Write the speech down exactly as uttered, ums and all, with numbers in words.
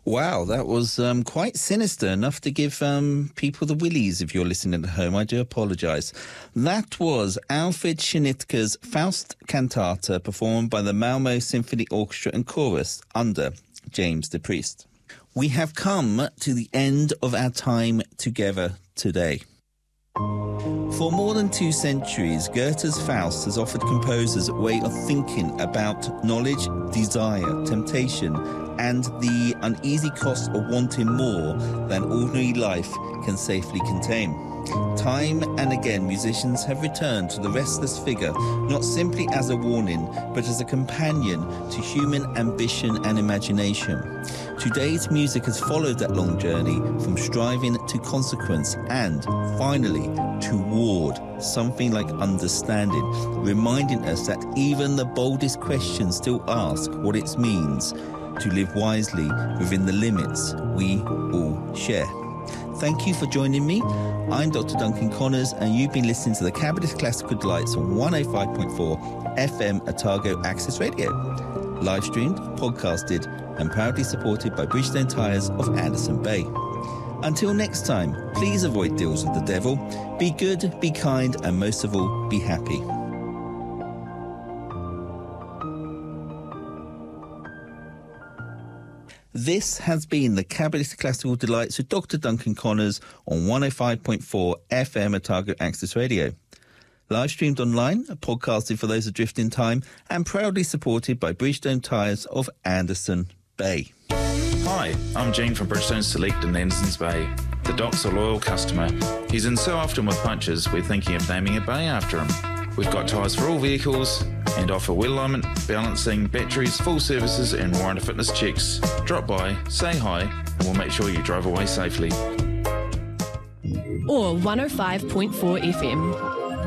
Wow, that was um, quite sinister, enough to give um, people the willies if you're listening at home. I do apologise. That was Alfred Schnitger's Faust Cantata, performed by the Malmo Symphony Orchestra and Chorus under James de Priest. We have come to the end of our time together today. For more than two centuries, Goethe's Faust has offered composers a way of thinking about knowledge, desire, temptation, and the uneasy cost of wanting more than ordinary life can safely contain. Time and again, musicians have returned to the restless figure, not simply as a warning, but as a companion to human ambition and imagination. Today's music has followed that long journey from striving to consequence and, finally, toward something like understanding, reminding us that even the boldest questions still ask what it means to live wisely within the limits we all share. Thank you for joining me. I'm Doctor Duncan Connors, and you've been listening to the Cabaret Classical Delights on one oh five point four F M Otago Access Radio. Live streamed, podcasted, and proudly supported by Bridgestone Tyres of Anderson Bay. Until next time, please avoid deals with the devil. Be good, be kind, and most of all, be happy. This has been the Cabaret Classical Delights with Doctor Duncan Connors on one oh five point four F M Otago Access Radio. Live streamed online, podcasted for those adrift in time, and proudly supported by Bridgestone Tyres of Anderson Bay. Hi, I'm Gene from Bridgestone Select in Andersons Bay. The Doc's a loyal customer. He's in so often with punches, we're thinking of naming a bay after him. We've got tyres for all vehicles and offer wheel alignment, balancing, batteries, full services and warranty fitness checks. Drop by, say hi, and we'll make sure you drive away safely. Or one oh five point four F M.